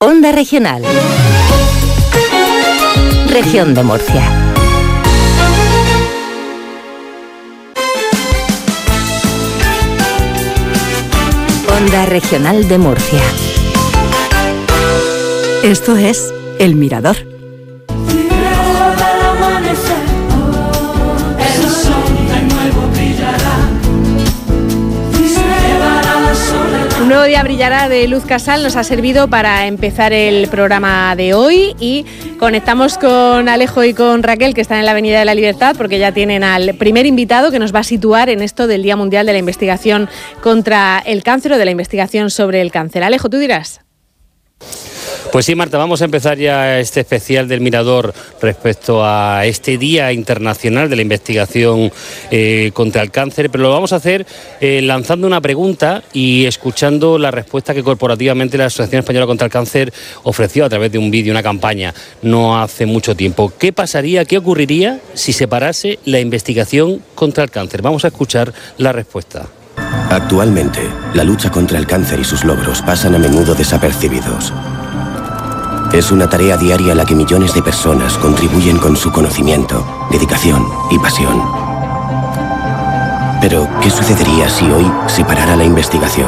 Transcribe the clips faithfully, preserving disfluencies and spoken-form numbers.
Onda Regional. Región de Murcia. Onda Regional de Murcia. Esto es El Mirador. Un nuevo día brillará de Luz Casal nos ha servido para empezar el programa de hoy y conectamos con Alejo y con Raquel, que están en la Avenida de la Libertad, porque ya tienen al primer invitado que nos va a situar en esto del Día Mundial de la Investigación contra el Cáncer o de la investigación sobre el cáncer. Alejo, tú dirás. Pues sí, Marta, vamos a empezar ya este especial del Mirador respecto a este Día Internacional de la Investigación eh, contra el Cáncer, pero lo vamos a hacer eh, lanzando una pregunta y escuchando la respuesta que corporativamente la Asociación Española contra el Cáncer ofreció a través de un vídeo, una campaña, no hace mucho tiempo. ¿Qué pasaría, qué ocurriría si se parase la investigación contra el cáncer? Vamos a escuchar la respuesta. Actualmente, la lucha contra el cáncer y sus logros pasan a menudo desapercibidos. Es una tarea diaria a la que millones de personas contribuyen con su conocimiento, dedicación y pasión. Pero, ¿qué sucedería si hoy se parara la investigación?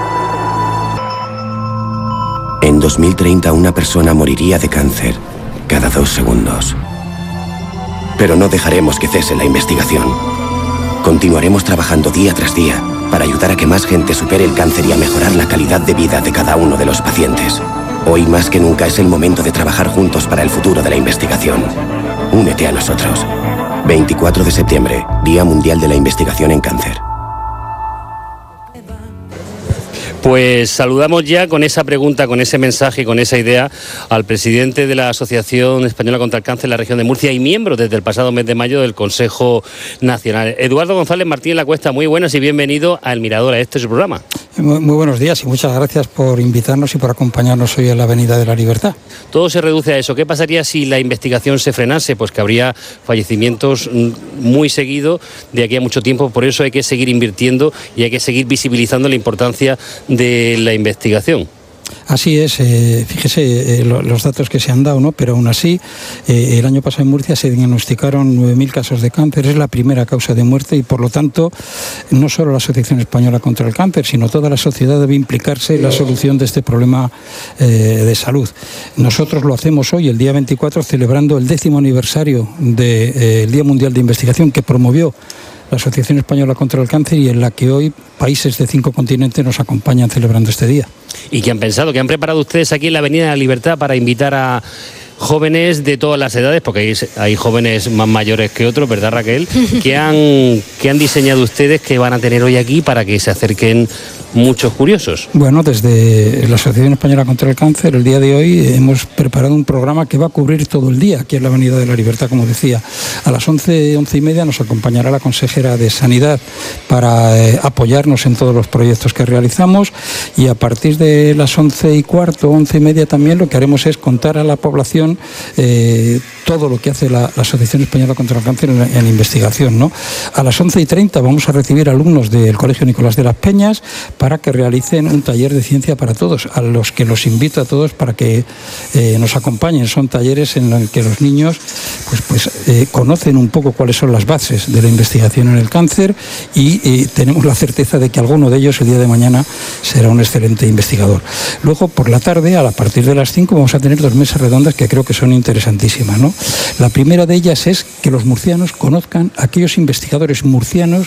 En dos mil treinta, una persona moriría de cáncer cada dos segundos. Pero no dejaremos que cese la investigación. Continuaremos trabajando día tras día para ayudar a que más gente supere el cáncer y a mejorar la calidad de vida de cada uno de los pacientes. Hoy más que nunca es el momento de trabajar juntos para el futuro de la investigación. Únete a nosotros. veinticuatro de septiembre, Día Mundial de la Investigación en Cáncer. Pues saludamos ya con esa pregunta, con ese mensaje, con esa idea al presidente de la Asociación Española contra el Cáncer en la región de Murcia y miembro desde el pasado mes de mayo del Consejo Nacional. Eduardo González Martínez Lacuesta, muy buenas y bienvenido a El Mirador, a este su programa. Muy, muy buenos días y muchas gracias por invitarnos y por acompañarnos hoy en la Avenida de la Libertad. Todo se reduce a eso. ¿Qué pasaría si la investigación se frenase? Pues que habría fallecimientos muy seguidos de aquí a mucho tiempo. Por eso hay que seguir invirtiendo y hay que seguir visibilizando la importancia de la investigación. Así es, eh, fíjese eh, lo, los datos que se han dado, ¿no? Pero aún así, eh, el año pasado en Murcia se diagnosticaron nueve mil casos de cáncer, es la primera causa de muerte y por lo tanto no solo la Asociación Española contra el Cáncer, sino toda la sociedad debe implicarse en la solución de este problema eh, de salud. Nosotros lo hacemos hoy, el día veinticuatro, celebrando el décimo aniversario del de, eh, Día Mundial de Investigación que promovió la Asociación Española contra el Cáncer y en la que hoy países de cinco continentes nos acompañan celebrando este día. ¿Y qué han pensado? ¿Qué han preparado ustedes aquí en la Avenida de la Libertad para invitar a jóvenes de todas las edades? Porque hay, hay jóvenes más mayores que otros, ¿verdad, Raquel? ¿Qué han, qué han diseñado ustedes que van a tener hoy aquí para que se acerquen muchos curiosos? Bueno, desde la Asociación Española contra el Cáncer, el día de hoy hemos preparado un programa que va a cubrir todo el día aquí en la Avenida de la Libertad, como decía. A las once, once y media nos acompañará la consejera de Sanidad para eh, apoyarnos en todos los proyectos que realizamos y a partir de las once y cuarto, once y media también lo que haremos es contar a la población eh, todo lo que hace la, la Asociación Española contra el Cáncer en, en investigación, ¿no? A las once y treinta vamos a recibir alumnos del Colegio Nicolás de las Peñas para que realicen un taller de ciencia para todos, a los que los invito a todos para que eh, nos acompañen. Son talleres en los que los niños pues, pues, eh, conocen un poco cuáles son las bases de la investigación en el cáncer y eh, tenemos la certeza de que alguno de ellos el día de mañana será un excelente investigador. Luego, por la tarde, a partir de las cinco, vamos a tener dos mesas redondas que creo que son interesantísimas, ¿no? La primera de ellas es que los murcianos conozcan a aquellos investigadores murcianos